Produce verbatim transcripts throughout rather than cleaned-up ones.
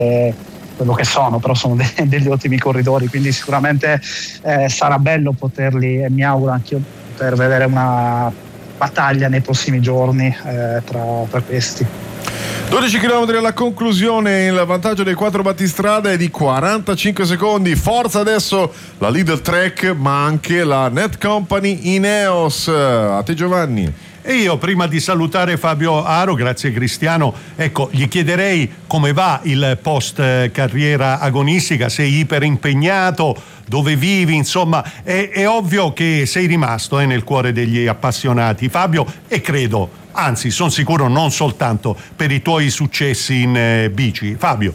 quello che sono, però sono de- degli ottimi corridori, quindi sicuramente eh, sarà bello poterli, e mi auguro anche io poter vedere una battaglia nei prossimi giorni eh, tra, tra questi. dodici chilometri alla conclusione, il vantaggio dei quattro battistrada è di quarantacinque secondi. Forza adesso la Lidl Trek, ma anche la Net Company Ineos. A te Giovanni. E io, prima di salutare Fabio Aro, grazie Cristiano, ecco, gli chiederei come va il post carriera agonistica, sei iperimpegnato, dove vivi, insomma, è, è ovvio che sei rimasto eh, nel cuore degli appassionati, Fabio, e credo, anzi sono sicuro non soltanto per i tuoi successi in eh, bici. Fabio.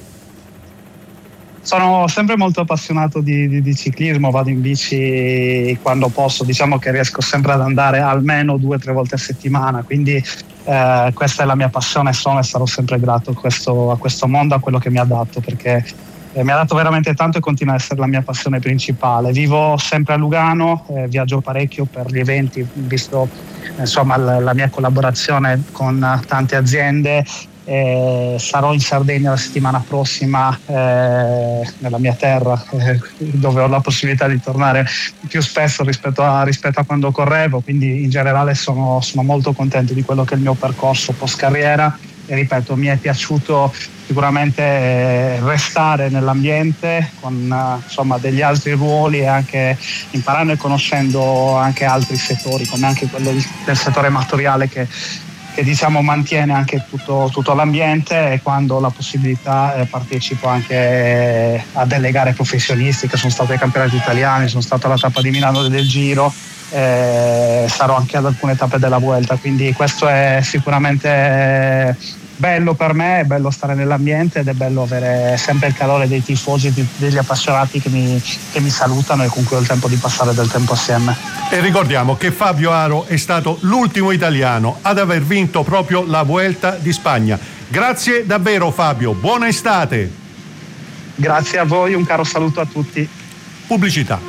Sono sempre molto appassionato di, di, di ciclismo, vado in bici quando posso, diciamo che riesco sempre ad andare almeno due o tre volte a settimana, quindi eh, questa è la mia passione, sono e sarò sempre grato a questo, a questo mondo, a quello che mi ha dato, perché eh, mi ha dato veramente tanto e continua a essere la mia passione principale. Vivo sempre a Lugano, eh, viaggio parecchio per gli eventi, visto insomma la, la mia collaborazione con tante aziende. Eh, sarò in Sardegna la settimana prossima, eh, nella mia terra, eh, dove ho la possibilità di tornare più spesso rispetto a, rispetto a quando correvo, quindi in generale sono, sono molto contento di quello che è il mio percorso post carriera e ripeto, mi è piaciuto sicuramente eh, restare nell'ambiente con eh, insomma degli altri ruoli e anche imparando e conoscendo anche altri settori, come anche quello di, del settore amatoriale che che diciamo mantiene anche tutto, tutto l'ambiente, e quando ho la possibilità eh, partecipo anche eh, a delle gare professionistiche, sono stato ai campionati italiani, sono stato alla tappa di Milano del Giro, eh, sarò anche ad alcune tappe della Vuelta, quindi questo è sicuramente bello per me, è bello stare nell'ambiente ed è bello avere sempre il calore dei tifosi, degli appassionati che mi, che mi salutano e con cui ho il tempo di passare del tempo assieme. E ricordiamo che Fabio Aro è stato l'ultimo italiano ad aver vinto proprio la Vuelta di Spagna. Grazie davvero Fabio, buona estate. Grazie a voi, un caro saluto a tutti. Pubblicità.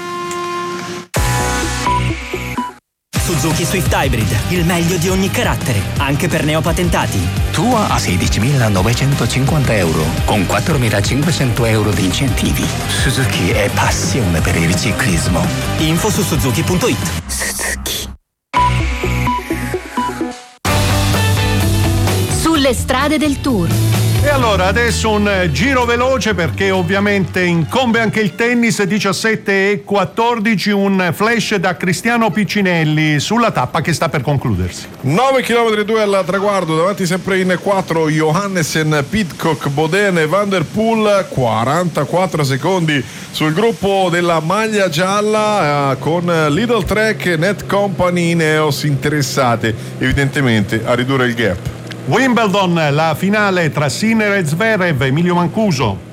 Suzuki Swift Hybrid, il meglio di ogni carattere, anche per neopatentati. Tua a sedicimilanovecentocinquanta euro, con quattromilacinquecento euro di incentivi. Suzuki è passione per il ciclismo. Info su suzuki punto it. Suzuki. Sulle strade del Tour. E allora adesso un giro veloce, perché ovviamente incombe anche il tennis. Diciassette e quattordici, un flash da Cristiano Piccinelli sulla tappa che sta per concludersi. nove chilometri e due al traguardo, davanti sempre in quattro Johannessen, Pidcock, Boden e Van der Poel, quarantaquattro secondi sul gruppo della maglia gialla, eh, con Lidl Trek e Net Company Ineos interessate evidentemente a ridurre il gap. Wimbledon, la finale tra Sinner e Zverev. Emilio Mancuso.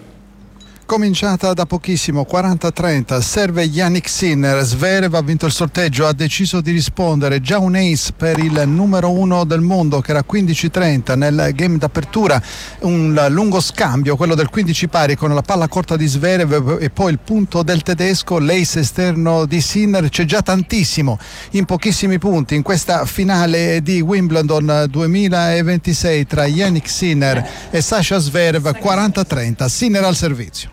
Cominciata da pochissimo, quaranta a trenta, serve Yannick Sinner. Zverev ha vinto il sorteggio, ha deciso di rispondere, già un ace per il numero uno del mondo che era quindici trenta nel game d'apertura, un lungo scambio, quello del quindici pari con la palla corta di Zverev e poi il punto del tedesco, l'ace esterno di Sinner. C'è già tantissimo in pochissimi punti in questa finale di Wimbledon duemilaventisei tra Yannick Sinner e Sasha Zverev. Quaranta a trenta, Sinner al servizio.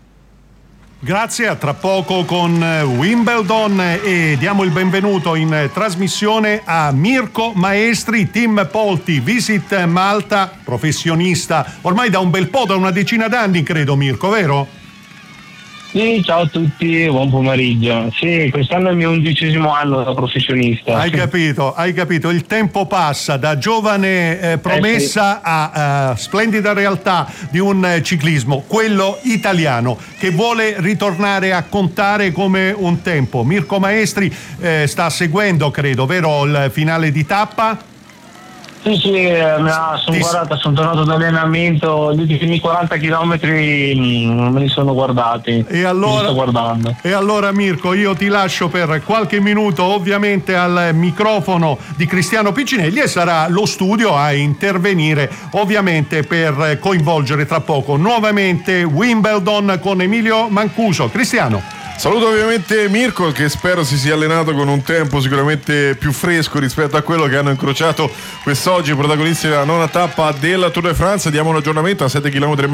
Grazie, a tra poco con Wimbledon, e diamo il benvenuto in trasmissione a Mirko Maestri, Team Polti, Visit Malta, professionista ormai da un bel po', da una decina d'anni credo, Mirko, vero? Sì, ciao a tutti, buon pomeriggio. Sì, quest'anno è il mio undicesimo anno da professionista. Hai capito, hai capito, il tempo passa da giovane eh, promessa eh sì. a uh, splendida realtà di un eh, ciclismo, quello italiano, che vuole ritornare a contare come un tempo. Mirko Maestri eh, sta seguendo, credo, vero, il finale di tappa? Sì, sì, sono Ti... guardata, sono tornato dall'allenamento, gli ultimi quaranta chilometri non me li sono guardati. E allora, sto guardando. E allora Mirko, io ti lascio per qualche minuto ovviamente al microfono di Cristiano Piccinelli, e sarà lo studio a intervenire ovviamente per coinvolgere tra poco nuovamente Wimbledon con Emilio Mancuso. Cristiano. Saluto ovviamente Mirko, che spero si sia allenato con un tempo sicuramente più fresco rispetto a quello che hanno incrociato quest'oggi i protagonisti della nona tappa della Tour de France. Diamo un aggiornamento a sette chilometri e